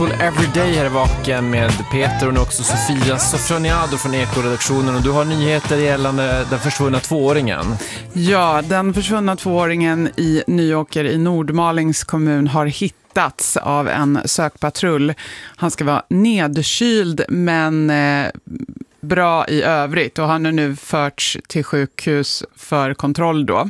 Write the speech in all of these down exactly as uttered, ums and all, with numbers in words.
People Everyday här i Vaken med Peter och nu också Sofia Sofroniado från Eko-redaktionen. Och du har nyheter gällande den försvunna tvååringen. Ja, den försvunna tvååringen i Nyåker i Nordmalings kommun har hittats av en sökpatrull. Han ska vara nedkyld men eh, bra i övrigt och han är nu förts till sjukhus för kontroll då.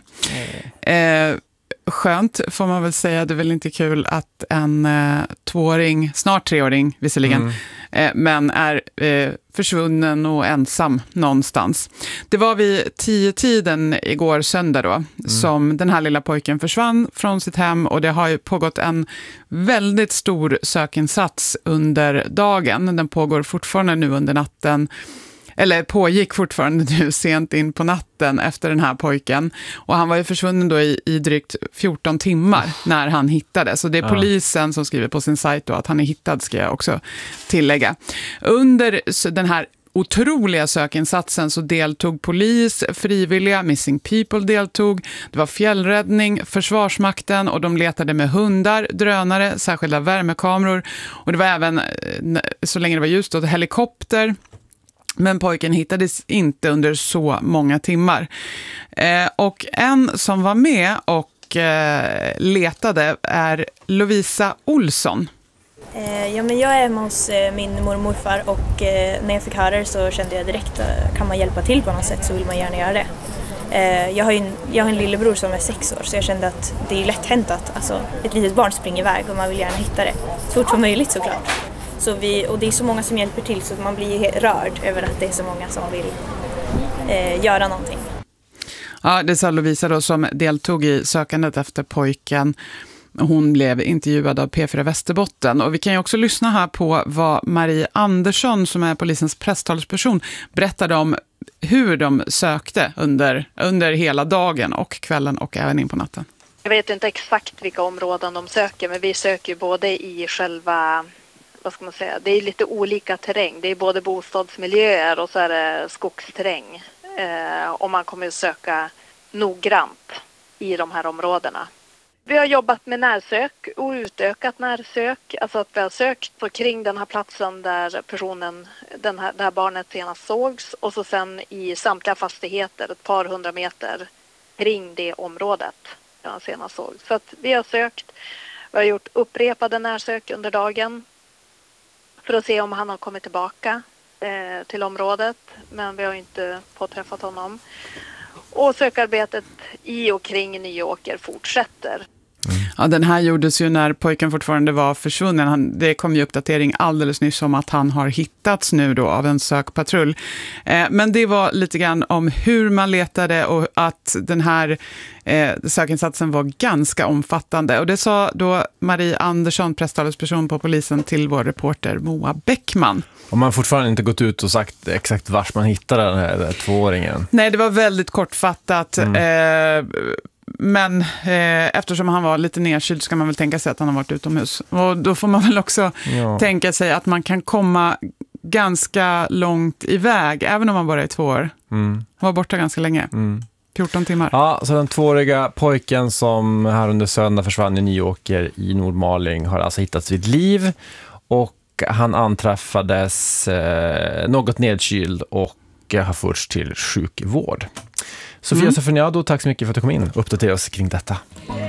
Mm. Eh, Skönt får man väl säga, det är väl inte kul att en eh, tvååring, snart treåring visserligen, mm. eh, men är eh, försvunnen och ensam någonstans. Det var vid tio tiden igår söndag då mm. som den här lilla pojken försvann från sitt hem och det har ju pågått en väldigt stor sökinsats under dagen. Den pågår fortfarande nu under natten. Eller pågick fortfarande nu sent in på natten efter den här pojken. Och han var ju försvunnen då i, i drygt fjorton timmar när han hittades. Så det är polisen som skriver på sin sajt då att han är hittad, ska jag också tillägga. Under den här otroliga sökinsatsen så deltog polis, frivilliga, Missing People deltog. Det var fjällräddning, Försvarsmakten och de letade med hundar, drönare, särskilda värmekameror. Och det var även, så länge det var ljust, då, helikopter. Men pojken hittades inte under så många timmar. Eh, och en som var med och eh, letade är Lovisa Olsson. Eh, ja, men jag är hemma hos eh, min mormor och morfar och eh, när jag fick höra det så kände jag direkt att kan man hjälpa till på något sätt så vill man gärna göra det. Eh, jag, har ju en, jag har en lillebror som är sex år så jag kände att det är lätt hänt att alltså, ett litet barn springer iväg och man vill gärna hitta det. Så fort som möjligt såklart. Så vi, och det är så många som hjälper till så man blir rörd över att det är så många som vill eh, göra någonting. Ja, det sa Lovisa då som deltog i sökandet efter pojken. Hon blev intervjuad av P fyra Västerbotten. Och vi kan ju också lyssna här på vad Marie Andersson som är polisens presstalsperson berättade om hur de sökte under, under hela dagen och kvällen och även in på natten. Jag vet inte exakt vilka områden de söker men vi söker både i själva... Vad ska man säga? Det är lite olika terräng. Det är både bostadsmiljöer och så är det skogsterräng. Eh, och man kommer att söka noggrant i de här områdena. Vi har jobbat med närsök och utökat närsök. Alltså att vi har sökt på kring den här platsen där personen, den här, det här barnet senast sågs. Och så sen i samtliga fastigheter, ett par hundra meter kring det området där han senast sågs. Så att vi har sökt. Vi har gjort upprepade närsök under dagen. För att se om han har kommit tillbaka eh, till området. Men vi har inte påträffat honom. Och sökarbetet i och kring Nyåker fortsätter. Mm. Ja, den här gjordes ju när pojken fortfarande var försvunnen. Han, det kom ju uppdatering alldeles nyss om att han har hittats nu då av en sökpatrull. Eh, men det var lite grann om hur man letade och att den här eh, sökinsatsen var ganska omfattande. Och det sa då Marie Andersson, presstalesperson på polisen, till vår reporter Moa Bäckman. Och man har fortfarande inte gått ut och sagt exakt vars man hittade den här, den här tvååringen. Nej, det var väldigt kortfattat. Mm. Eh, Men eh, eftersom han var lite nedkyld ska man väl tänka sig att han har varit utomhus. Och då får man väl också ja. tänka sig att man kan komma ganska långt iväg, även om man bara är två år. Mm. Han var borta ganska länge. Mm. fjorton timmar. Ja, så den tvååriga pojken som här under söndag försvann i Nyåker i Nordmaling har alltså hittats vid liv. Och han anträffades eh, något nedkyld och har förts till sjukvård. Sofia mm. Sofroniado, tack så mycket för att du kom in och uppdaterade oss kring detta.